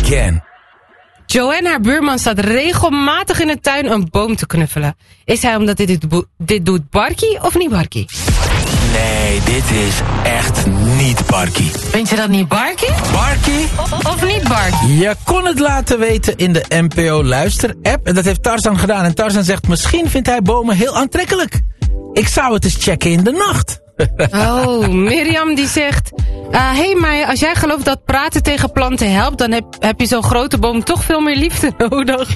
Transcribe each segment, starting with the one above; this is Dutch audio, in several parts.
again. Joanne, haar buurman, staat regelmatig in de tuin een boom te knuffelen. Is hij omdat dit doet Barkie of niet Barkie? Nee, dit is echt niet Barkie. Vind je dat niet Barkie? Barkie? Of niet Barkie? Je kon het laten weten in de NPO Luister-app. En dat heeft Tarzan gedaan. En Tarzan zegt, misschien vindt hij bomen heel aantrekkelijk. Ik zou het eens checken in de nacht. Oh, Mirjam die zegt... hey Maya, als jij gelooft dat praten tegen planten helpt... dan heb je zo'n grote boom toch veel meer liefde nodig.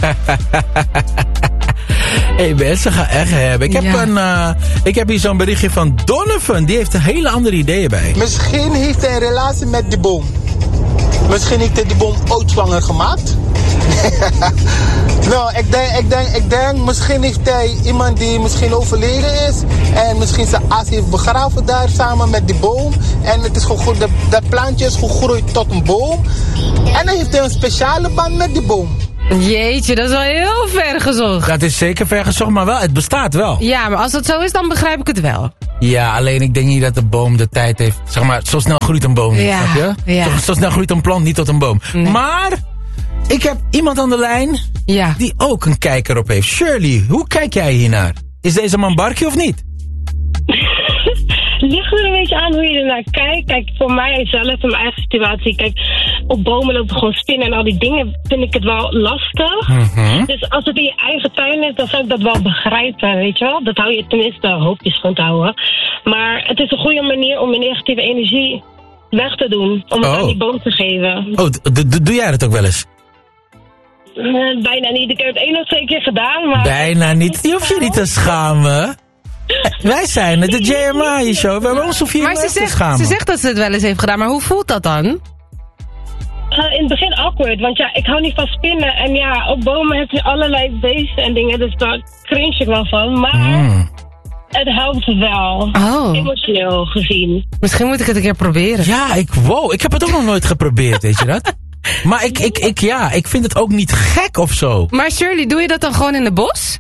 Hey, mensen gaan echt hebben. Ik heb hier zo'n berichtje van Donovan. Die heeft hele andere ideeën bij. Misschien heeft hij een relatie met die boom. Misschien heeft hij die boom ooit zwanger gemaakt. Nou, ik denk, misschien heeft hij iemand die misschien overleden is. En misschien zijn as heeft begraven daar samen met die boom. En het is gewoon dat plantje is gegroeid tot een boom. En dan heeft hij een speciale band met die boom. Jeetje, dat is wel heel ver gezocht. Dat is zeker ver gezocht, maar wel, het bestaat wel. Ja, maar als dat zo is, dan begrijp ik het wel. Ja, alleen ik denk niet dat de boom de tijd heeft. Zeg maar, zo snel groeit een boom niet, Ja, snap je? ja. Zo snel groeit een plant niet tot een boom. Nee. Maar, ik heb iemand aan de lijn Ja. die ook een kijker op heeft. Shirley, hoe kijk jij hiernaar? Is deze man Barkie of niet? Ligt er een beetje aan hoe je ernaar kijkt. Kijk, voor mij zelf, in mijn eigen situatie. Kijk, op bomen lopen gewoon spinnen en al die dingen vind ik het wel lastig. Mhm. Dus als het in je eigen tuin is, dan zou ik dat wel begrijpen, weet je wel. Dat hou je tenminste hoopjes van te houden. Maar het is een goede manier om je negatieve energie weg te doen. Om het aan die boom te geven. Oh, doe jij dat ook wel eens? Bijna niet. Ik heb het 1 of 2 keer gedaan. Maar Bijna niet. Je hoeft je niet te schamen. Wij zijn het, de JMI show. We hebben ons hoef je Maar niet te schamen. ze zegt dat ze het wel eens heeft gedaan, maar hoe voelt dat dan? in het begin awkward, want ja, ik hou niet van spinnen. En ja, op bomen heb je allerlei beesten en dingen, dus daar cringe ik wel van. Maar het helpt wel, emotioneel gezien. Misschien moet ik het een keer proberen. Ja, ik heb het ook nog nooit geprobeerd, weet je dat? Maar ik vind het ook niet gek of zo. Maar Shirley, doe je dat dan gewoon in de bos?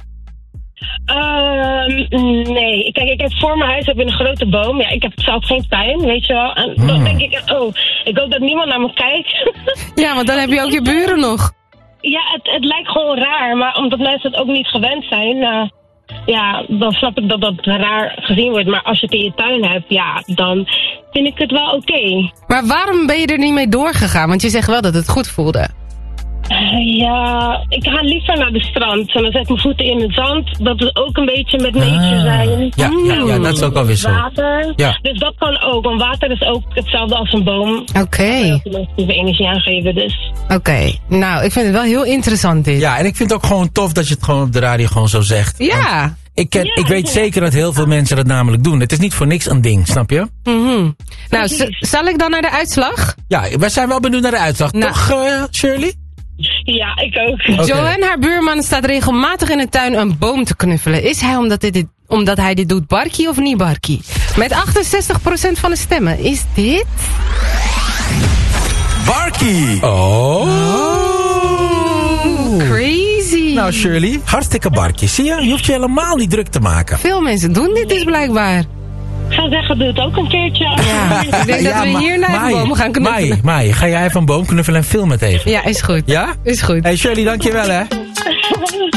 Nee. Kijk, ik heb voor mijn huis een grote boom. Ja, ik heb zelf geen tuin, weet je wel. En dan denk ik, ik hoop dat niemand naar me kijkt. Ja, want dan heb je ook je buren nog. Ja, het lijkt gewoon raar. Maar omdat mensen het ook niet gewend zijn, dan snap ik dat dat raar gezien wordt. Maar als je het in je tuin hebt, ja, dan vind ik het wel oké. Maar waarom ben je er niet mee doorgegaan? Want je zegt wel dat het goed voelde. Ja, ik ga liever naar de strand. En dan zet ik mijn voeten in het zand. Dat is ook een beetje met nature zijn. Ja, dat is ook alweer zo. Water. Ja. Dus dat kan ook. Want water is ook hetzelfde als een boom. Oké. Positieve energie aangeven, dus. Oké. Nou, ik vind het wel heel interessant dit. Ja, en ik vind het ook gewoon tof dat je het gewoon op de radio gewoon zo zegt. Ja. Ik weet zeker dat heel veel mensen dat namelijk doen. Het is niet voor niks een ding, snap je? Mm-hmm. Nou, zal ik dan naar de uitslag? Ja, wij zijn wel benieuwd naar de uitslag. Nou. Toch, Shirley? Ja, ik ook. Okay. Joanne, haar buurman, staat regelmatig in de tuin een boom te knuffelen. Is hij omdat hij dit doet Barkie of niet Barkie? Met 68% van de stemmen. Is dit... Barkie! Oh. Crazy. Nou Shirley, hartstikke Barkie. Zie je? Je hoeft je helemaal niet druk te maken. Veel mensen doen dit dus blijkbaar. Ik zou zeggen, doe het ook een keertje. Ja, ik denk dat we hier naar de bomen gaan knuffelen. Mai, ga jij even een boom knuffelen en film het even? Ja, is goed. Ja? Is goed. Hey Shirley, dankjewel hè.